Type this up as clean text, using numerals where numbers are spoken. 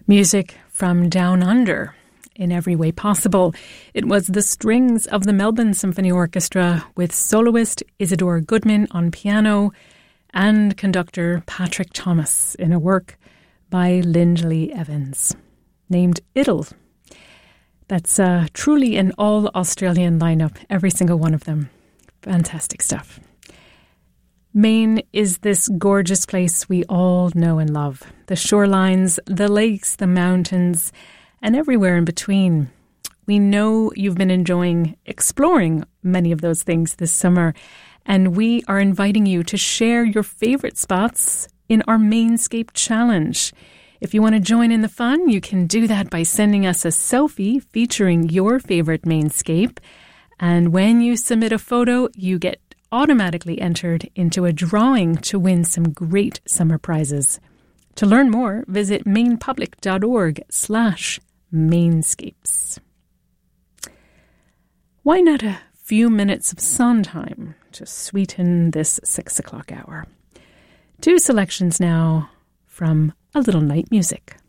Music from Down Under in every way possible. It was the strings of the Melbourne Symphony Orchestra with soloist Isadore Goodman on piano and conductor Patrick Thomas in a work by Lindley Evans named Idle. That's truly an all-Australian lineup, every single one of them. Fantastic stuff. Maine is this gorgeous place we all know and love. The shorelines, the lakes, the mountains, and everywhere in between. We know you've been enjoying exploring many of those things this summer, and we are inviting you to share your favourite spots in our Mainscape Challenge. If you want to join in the fun, you can do that by sending us a selfie featuring your favourite Mainscape. And when you submit a photo, you get automatically entered into a drawing to win some great summer prizes. To learn more, visit mainpublic.org/Mainscapes. Why not a few minutes of Sondheim to sweeten this 6 o'clock hour? 2 selections now from A Little Night Music.